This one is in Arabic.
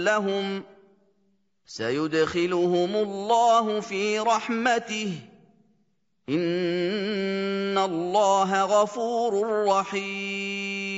لَهُمْ ۚ سَيُدْخِلُهُمُ اللَّهُ فِي رَحْمَتِهِ ۗ إِنَّ اللَّهَ غَفُورٌ رَّحِيمٌ.